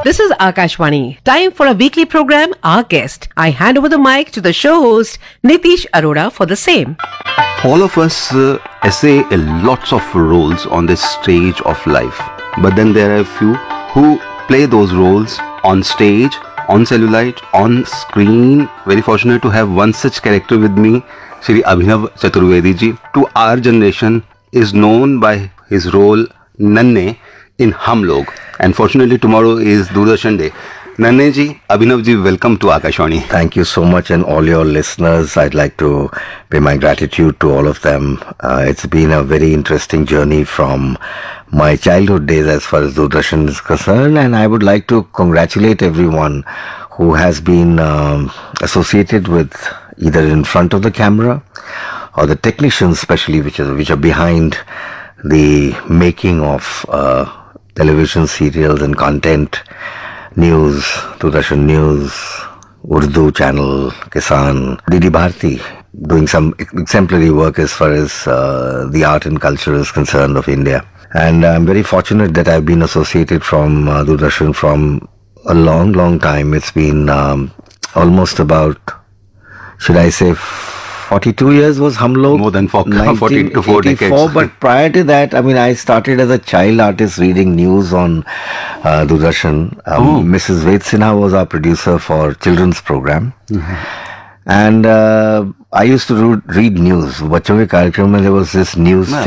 This is Akashvani. Time for a weekly program, Our Guest. I hand over the mic to the show host, Nitish Arora, for the same. All of us essay lots of roles on this stage of life. But then there are a few who play those roles on stage, on cellulite, on screen. Very fortunate to have one such character with me, Shri Abhinav Chaturvedi ji. To our generation is known by his role Nanne in Hum Log. And fortunately tomorrow is Doordarshan Day. Nanne ji, Abhinav ji, welcome to Akashvani. Thank you so much, and all your listeners. I'd like to pay my gratitude to all of them. It's been a very interesting journey from my childhood days as far as Doordarshan is concerned, and I would like to congratulate everyone who has been associated with either in front of the camera or the technicians, especially which are behind the making of television serials and content, news, Doordarshan News, Urdu channel, Kisan, Didi Bharti, doing some exemplary work as far as the art and culture is concerned of India. And I'm very fortunate that I've been associated from Doordarshan from a long, long time. It's been almost about, should I say, 42 years was Hum Log. More than 40 to 4 decades. But prior to that, I started as a child artist reading news on Doordarshan. Mrs. Ved Sinha was our producer for children's program. Mm-hmm. And I used to read news. बच्चों के कार्यक्रम में there was this news